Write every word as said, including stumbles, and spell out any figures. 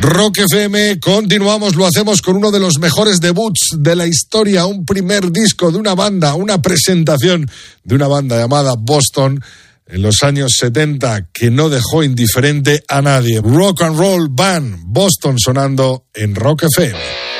Rock F M, continuamos, lo hacemos con uno de los mejores debuts de la historia, un primer disco de una banda, una presentación de una banda llamada Boston en los años setenta que no dejó indiferente a nadie. Rock and Roll Band, Boston sonando en Rock F M.